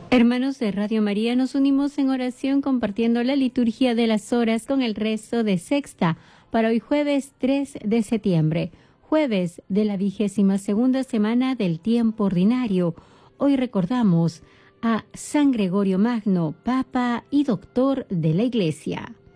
Hermanos de Radio María, nos unimos en oración compartiendo la liturgia de las horas con el rezo de sexta para hoy jueves 3 de septiembre, jueves de la 22ª semana del tiempo ordinario. Hoy recordamos a San Gregorio Magno, Papa y Doctor de la Iglesia.